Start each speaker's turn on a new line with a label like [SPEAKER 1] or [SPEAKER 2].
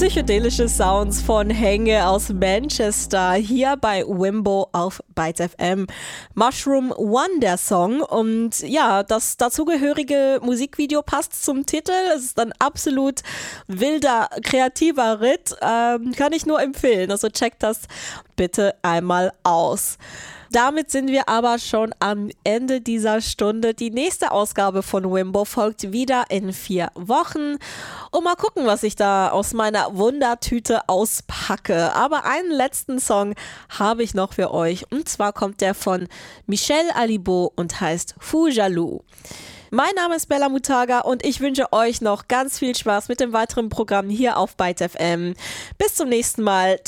[SPEAKER 1] Psychedelische Sounds von Henge aus Manchester hier bei Wimbo auf Byte FM. Mushroom One der Song und ja, das dazugehörige Musikvideo passt zum Titel. Es ist ein absolut wilder, kreativer Ritt. Kann ich nur empfehlen. Also checkt das bitte einmal aus. Damit sind wir aber schon am Ende dieser Stunde. Die nächste Ausgabe von Wimbo folgt wieder in 4 Wochen. Und mal gucken, was ich da aus meiner Wundertüte auspacke. Aber einen letzten Song habe ich noch für euch. Und zwar kommt der von Michel Alibo und heißt Fou Jaloux. Mein Name ist Bella Mutaga und ich wünsche euch noch ganz viel Spaß mit dem weiteren Programm hier auf Byte FM. Bis zum nächsten Mal.